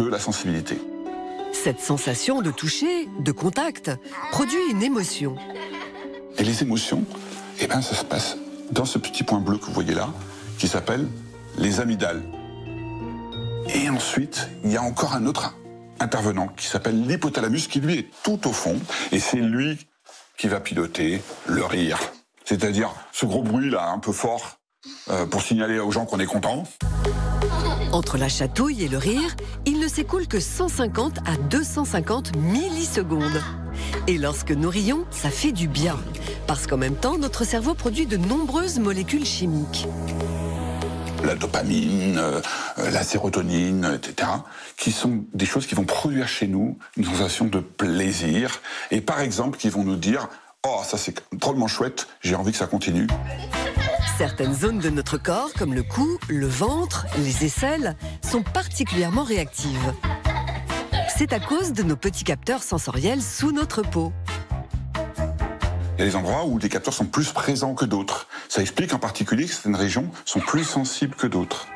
la sensibilité. Cette sensation de toucher, de contact, produit une émotion. Et les émotions, ça se passe dans ce petit point bleu que vous voyez là, qui s'appelle les amygdales. Et ensuite, il y a encore un autre intervenant qui s'appelle l'hypothalamus, qui lui est tout au fond, et c'est lui qui va piloter le rire. C'est-à-dire ce gros bruit là, un peu fort, pour signaler aux gens qu'on est content. Entre la chatouille et le rire, il ne s'écoule que 150 à 250 millisecondes. Et lorsque nous rions, ça fait du bien. Parce qu'en même temps, notre cerveau produit de nombreuses molécules chimiques. La dopamine, la sérotonine, etc., qui sont des choses qui vont produire chez nous une sensation de plaisir. Et par exemple, qui vont nous dire « Oh, ça c'est drôlement chouette, j'ai envie que ça continue ». Certaines zones de notre corps, comme le cou, le ventre, les aisselles, sont particulièrement réactives. C'est à cause de nos petits capteurs sensoriels sous notre peau. Il y a des endroits où les capteurs sont plus présents que d'autres. Ça explique en particulier que certaines régions sont plus sensibles que d'autres.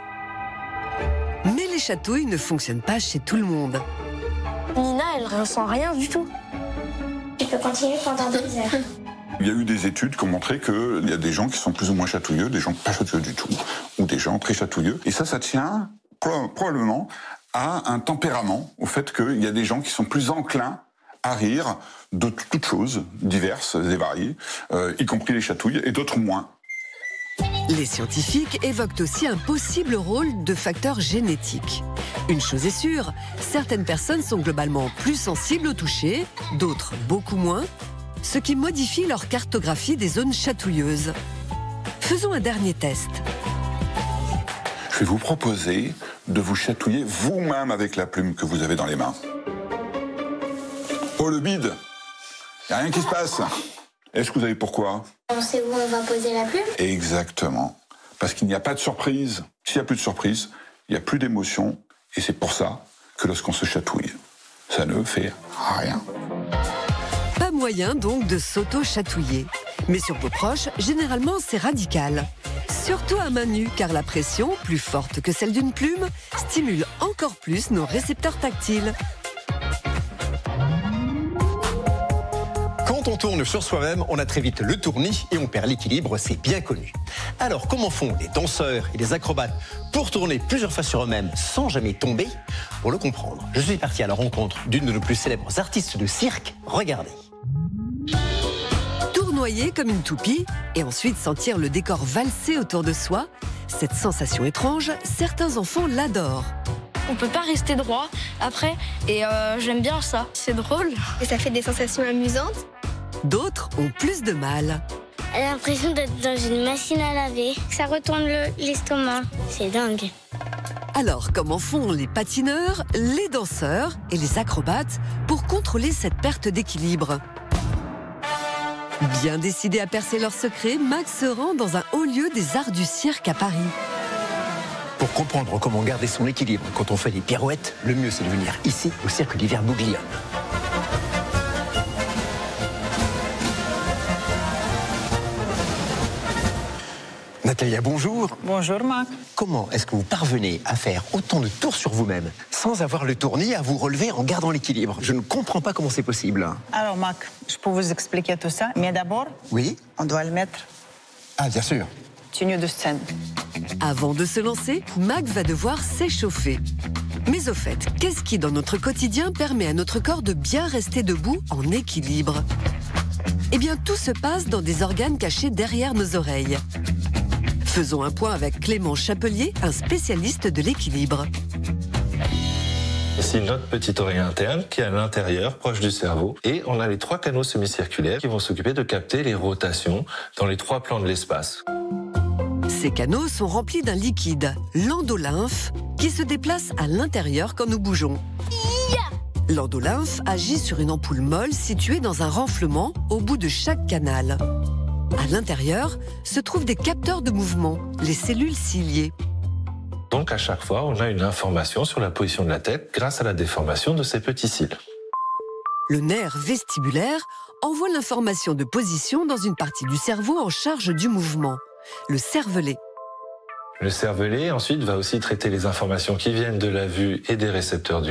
Mais les chatouilles ne fonctionnent pas chez tout le monde. Nina, elle ressent rien du tout. Tu peux continuer pendant 2 heures. Il y a eu des études qui ont montré qu'il y a des gens qui sont plus ou moins chatouilleux, des gens pas chatouilleux du tout, ou des gens très chatouilleux. Et ça tient probablement à un tempérament, au fait qu'il y a des gens qui sont plus enclins à rire de toutes choses diverses et variées, y compris les chatouilles, et d'autres moins. Les scientifiques évoquent aussi un possible rôle de facteur génétique. Une chose est sûre, certaines personnes sont globalement plus sensibles au toucher, d'autres beaucoup moins, ce qui modifie leur cartographie des zones chatouilleuses. Faisons un dernier test. Je vais vous proposer de vous chatouiller vous-même avec la plume que vous avez dans les mains. Oh, le bide! Il n'y a rien qui se passe. Est-ce que vous savez pourquoi? On sait où on va poser la plume? Exactement. Parce qu'il n'y a pas de surprise. S'il n'y a plus de surprise, il n'y a plus d'émotion. Et c'est pour ça que lorsqu'on se chatouille, ça ne fait rien. Pas moyen donc de s'auto-chatouiller. Mais sur peau proche, généralement c'est radical. Surtout à main nue, car la pression, plus forte que celle d'une plume, stimule encore plus nos récepteurs tactiles. Quand on tourne sur soi-même, on a très vite le tournis et on perd l'équilibre, c'est bien connu. Alors, comment font les danseurs et les acrobates pour tourner plusieurs fois sur eux-mêmes sans jamais tomber? Pour le comprendre, je suis parti à la rencontre d'une de nos plus célèbres artistes de cirque. Regardez. Tournoyer comme une toupie et ensuite sentir le décor valser autour de soi, cette sensation étrange, certains enfants l'adorent. On peut pas rester droit après et j'aime bien ça, c'est drôle. Et ça fait des sensations amusantes. D'autres ont plus de mal. Elle a l'impression d'être dans une machine à laver. Ça retourne l'estomac. C'est dingue. Alors, comment font les patineurs, les danseurs et les acrobates pour contrôler cette perte d'équilibre? Bien décidé à percer leur secret, Max se rend dans un haut lieu des arts du cirque à Paris. Pour comprendre comment garder son équilibre quand on fait des pirouettes, le mieux c'est de venir ici, au cirque d'hiver Bouglione. Natalia, bonjour. Bonjour Marc. Comment est-ce que vous parvenez à faire autant de tours sur vous-même sans avoir le tournis à vous relever en gardant l'équilibre? Je ne comprends pas comment c'est possible. Alors Marc, je peux vous expliquer tout ça, mais d'abord, Oui? on doit le mettre Ah, bien sûr. tenue de scène. Avant de se lancer, Max va devoir s'échauffer. Mais au fait, qu'est-ce qui dans notre quotidien permet à notre corps de bien rester debout en équilibre? Eh bien, tout se passe dans des organes cachés derrière nos oreilles. Faisons un point avec Clément Chapelier, un spécialiste de l'équilibre. Ici notre petite oreille interne qui est à l'intérieur, proche du cerveau. Et on a les 3 canaux semi-circulaires qui vont s'occuper de capter les rotations dans les 3 plans de l'espace. Ces canaux sont remplis d'un liquide, l'endolymphe, qui se déplace à l'intérieur quand nous bougeons. L'endolymphe agit sur une ampoule molle située dans un renflement au bout de chaque canal. À l'intérieur se trouvent des capteurs de mouvement, les cellules ciliées. Donc à chaque fois, on a une information sur la position de la tête grâce à la déformation de ces petits cils. Le nerf vestibulaire envoie l'information de position dans une partie du cerveau en charge du mouvement, le cervelet. Le cervelet ensuite va aussi traiter les informations qui viennent de la vue et des récepteurs du